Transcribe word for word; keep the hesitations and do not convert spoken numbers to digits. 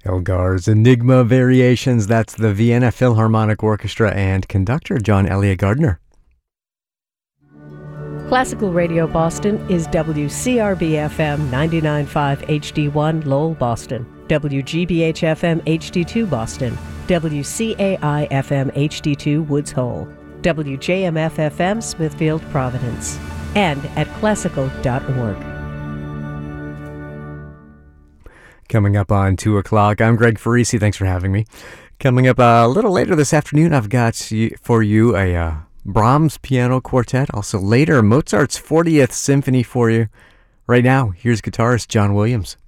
Elgar's Enigma Variations. That's the Vienna Philharmonic Orchestra and conductor John Elliott Gardner. Classical Radio Boston is W C R B F M ninety-nine point five H D one Lowell, Boston, W G B H F M H D two Boston, W C A I F M H D two Woods Hole, W J M F F M Smithfield, Providence, and at classical dot org. Coming up on two o'clock, I'm Greg Farisi. Thanks for having me. Coming up a little later this afternoon, I've got for you a uh, Brahms Piano Quartet. Also later, Mozart's fortieth Symphony for you. Right now, here's guitarist John Williams.